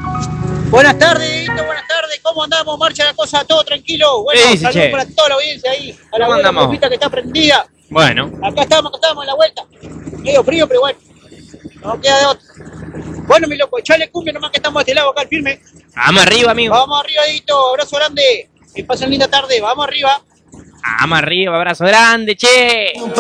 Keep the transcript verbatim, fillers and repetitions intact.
Buenas tardes, Edito, buenas tardes. ¿Cómo andamos? ¿Marcha la cosa? ¿Todo tranquilo? Bueno, dice, saludos che? para toda la audiencia ahí. A la ¿Cómo buena andamos? copita que está prendida. Bueno, Acá estamos, acá estamos en la vuelta. Medio frío, pero bueno. No queda de otra. Bueno, mi loco, echale cumbia nomás que estamos de este lado acá al firme. vamos arriba, amigo. Vamos arriba, Edito. Abrazo grande. Que pasen linda tarde. Vamos arriba. Vamos arriba, abrazo grande, che.